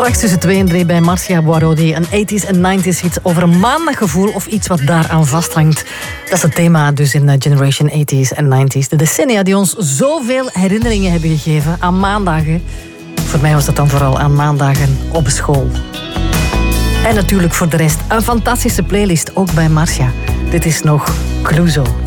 Straks tussen 2 en 3 bij Marcia Boarodi. Een 80s en 90s hit over een maandaggevoel of iets wat daaraan vasthangt. Dat is het thema dus in Generation 80s en 90s. De decennia die ons zoveel herinneringen hebben gegeven aan maandagen. Voor mij was dat dan vooral aan maandagen op school. En natuurlijk voor de rest een fantastische playlist, ook bij Marcia. Dit is nog Clouseau.